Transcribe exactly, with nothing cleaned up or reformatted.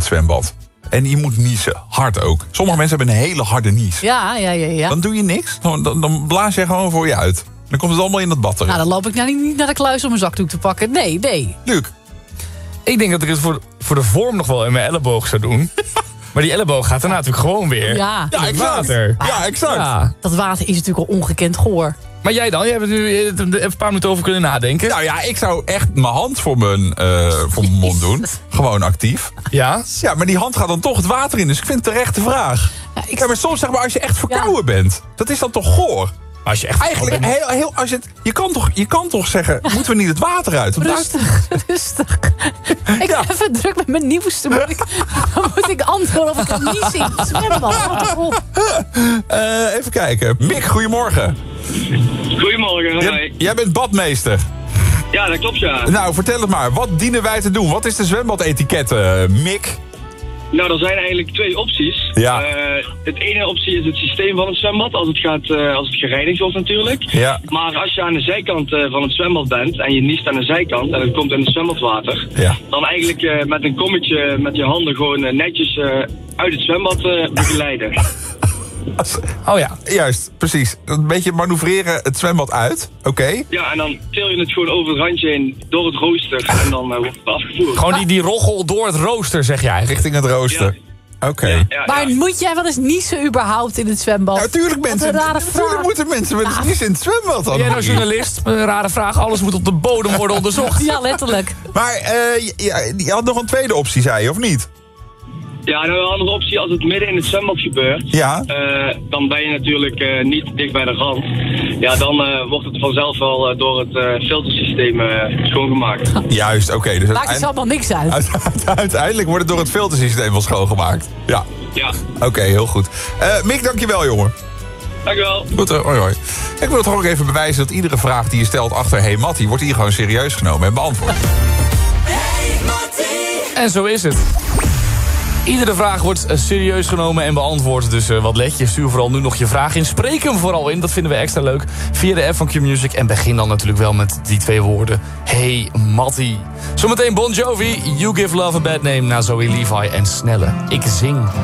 zwembad. En je moet niezen, hard ook. Sommige mensen hebben een hele harde nies. Ja, ja, ja, ja. Dan doe je niks, dan, dan, dan blaas je gewoon voor je uit. Dan komt het allemaal in dat bad terecht. Nou, dan loop ik nou niet naar de kluis om een zakdoek te pakken. Nee, nee. Luc? Ik denk dat ik het voor, voor de vorm nog wel in mijn elleboog zou doen. Maar die elleboog gaat daarna natuurlijk gewoon weer Ja. Ja, in het exact. water. Ja, exact. Ja. Dat water is natuurlijk al ongekend goor. Maar jij dan? Jij hebt er nu even een paar minuten over kunnen nadenken. Nou ja, ik zou echt mijn hand voor mijn, eh, voor mijn mond doen. Gewoon actief. Ja? Ja, maar die hand gaat dan toch het water in. Dus ik vind het terecht de vraag. Ja, ik... Ja, maar soms zeg maar, als je echt verkouden bent, dat is dan toch goor? Als je echt Eigenlijk, bent- heel, heel, als je, het, je, kan toch, je kan toch zeggen, moeten we niet het water uit? Want Rustig, rustig. Ik Ja. ben even druk met mijn nieuwste. Moet ik, dan moet ik antwoorden of ik kan niet zien. Zwembad, houd toch op. daar- eh, even kijken. Mick, goedemorgen. Goedemorgen, Jij, hoi. jij bent badmeester. Ja, dat klopt, ja. Nou, vertel het maar. Wat dienen wij te doen? Wat is de zwembadetiket, eh, Mick? Nou, er zijn eigenlijk twee opties. Ja. Eh, het ene optie is het systeem van het zwembad, als het, gaat, eh, als het gereinigd wordt natuurlijk. Ja. Maar als je aan de zijkant eh, van het zwembad bent en je niest aan de zijkant en het komt in het zwembadwater, Ja. dan eigenlijk eh, met een kommetje met je handen gewoon eh, netjes eh, uit het zwembad eh, begeleiden. Als- Oh ja. Juist, precies. Een beetje manoeuvreren het zwembad uit. Oké. Ja, en dan til je het gewoon over het randje heen door het rooster en dan eh, wordt het afgevoerd. Gewoon die, die roggel door het rooster, zeg jij. Richting het rooster. Oké. Ja, ja, Maar ja. moet jij wel eens niezen überhaupt in het zwembad? Ja, natuurlijk Wat mensen. een rare Natuurlijk vraag. moeten mensen met Ja. niets in het zwembad dan. Jij nou journalist, een rare vraag. Alles moet op de bodem worden onderzocht. Ja, letterlijk. Maar eh, je, je- je had nog een tweede optie, zei je, of niet? Ja, nou een andere optie, als het midden in het zwembad gebeurt, Ja. eh, dan ben je natuurlijk eh, niet dicht bij de rand. Ja, dan eh, wordt het vanzelf wel eh, door het eh, filtersysteem eh, schoongemaakt. Juist, oké. dus Maakt dus uiteindelijk, allemaal niks uit. uite- uiteindelijk wordt het door het filtersysteem wel schoongemaakt. Ja, Ja, oké, heel goed. Eh Mick, dankjewel, jongen. dankjewel. Goed, eh, hoi hoi. Ik wil het gewoon ook even bewijzen dat iedere vraag die je stelt achter Hey Mattie, wordt hier gewoon serieus genomen en beantwoord. En zo is het. Iedere vraag wordt eh, serieus genomen en beantwoord. Dus eh, wat let je, stuur vooral nu nog je vraag in. Spreek hem vooral in, dat vinden we extra leuk. Via de app van Q-Music. En begin dan natuurlijk wel met die twee woorden. Hey Mattie. Zometeen Bon Jovi, You Give Love a Bad Name. Na Zoe Levi en Snelle. Ik zing.